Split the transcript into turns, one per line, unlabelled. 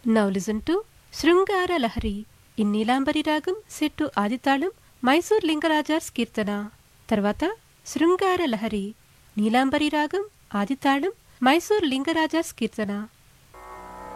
Now listen to Sringara Lahari in Neelambari Ragam set to Aditalam, Mysore Lingaraja's Kirtana. Tarvata Sringara Lahari, Neelambari Ragam, Aditalam, Mysore Lingaraja's Kirtana.